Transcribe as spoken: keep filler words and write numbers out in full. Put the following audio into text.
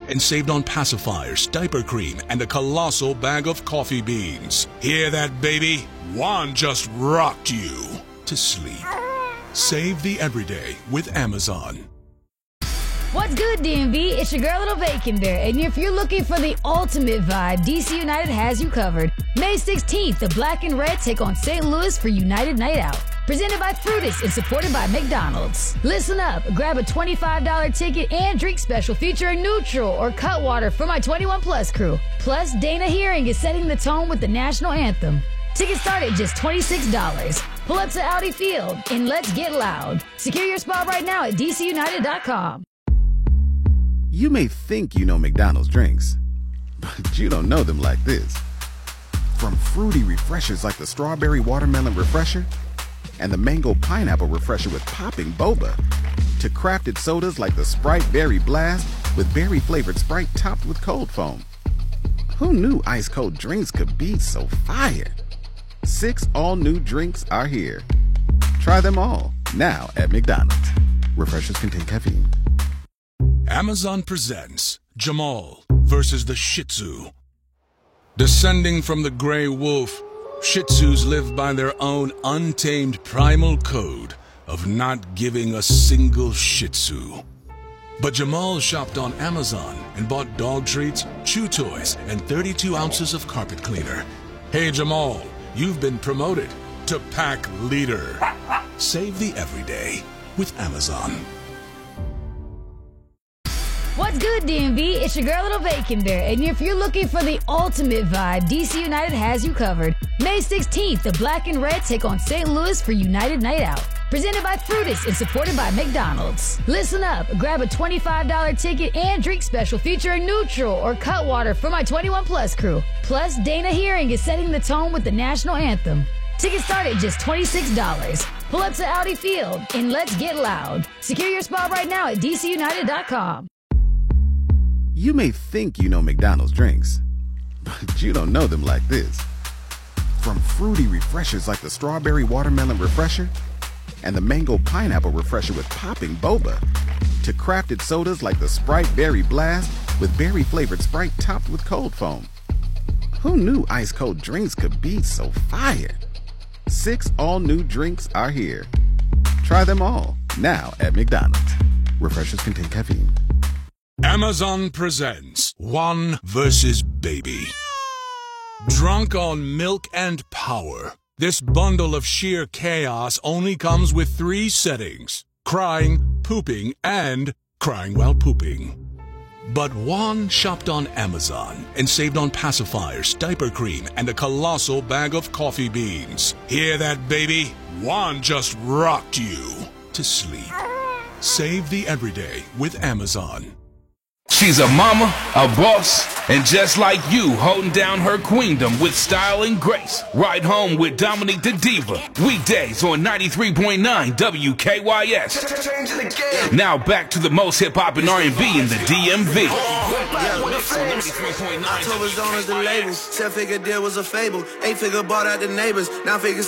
and saved on pacifiers, diaper cream, and a colossal bag of coffee beans. Hear that, baby? Juan just rocked you to sleep. Save the everyday with Amazon. What's good, D M V? It's your girl, Little Bacon Bear, and if you're looking for the ultimate vibe, D C United has you covered. May sixteenth, the Black and Red take on Saint Louis for United Night Out. Presented by Fruitus and supported by McDonald's. Listen up, grab a twenty-five dollar ticket and drink special featuring neutral or Cutwater for my twenty-one plus crew. Plus, Dana Hearing is setting the tone with the national anthem. Tickets start at just twenty-six dollars. Pull up to Audi Field and let's get loud. Secure your spot right now at D C united dot com. You may think you know McDonald's drinks, but you don't know them like this. From fruity refreshers like the Strawberry Watermelon Refresher and the Mango Pineapple Refresher with popping boba, to crafted sodas like the Sprite Berry Blast with berry-flavored Sprite topped with cold foam. Who knew ice-cold drinks could be so fire? Six all-new drinks are here. Try them all, now at McDonald's. Refreshers contain caffeine. Amazon presents Jamal versus the Shih Tzu. Descending from the gray wolf, Shih Tzus live by their own untamed primal code of not giving a single Shih Tzu. But Jamal shopped on Amazon and bought dog treats, chew toys, and thirty-two ounces of carpet cleaner. Hey Jamal, you've been promoted to pack leader. Save the everyday with Amazon. What's good, D M V? It's your girl, Little Bacon Bear, and if you're looking for the ultimate vibe, D C United has you covered. May sixteenth, the Black and Red take on Saint Louis for United Night Out. Presented by Fruitus and supported by McDonald's. Listen up, grab a twenty-five dollar ticket and drink special featuring neutral or Cutwater for my twenty-one plus crew. Plus, Dana Hearing is setting the tone with the national anthem. Tickets start at just twenty-six dollars. Pull up to Audi Field and let's get loud. Secure your spot right now at D C united dot com. You may think you know McDonald's drinks, but you don't know them like this. From fruity refreshers like the Strawberry Watermelon Refresher and the Mango Pineapple Refresher with popping boba, to crafted sodas like the Sprite Berry Blast with berry-flavored Sprite topped with cold foam. Who knew ice-cold drinks could be so fire? Six all-new drinks are here. Try them all, now at McDonald's. Refreshers contain caffeine. Amazon presents Juan versus Baby. Drunk on milk and power, this bundle of sheer chaos only comes with three settings: crying, pooping, and crying while pooping. But Juan shopped on Amazon and saved on pacifiers, diaper cream, and a colossal bag of coffee beans. Hear that, baby? Juan just rocked you to sleep. Save the everyday with Amazon. She's a mama, a boss, and just like you, holding down her queendom with style and grace. Ride home with Dominique the Diva. Weekdays on ninety-three point nine W K Y S. Now back to the most hip-hop and R and B in the D M V. October's on as the label. Seven-figure deal was a fable. Eight-figure bought out the neighbors. Nine-figure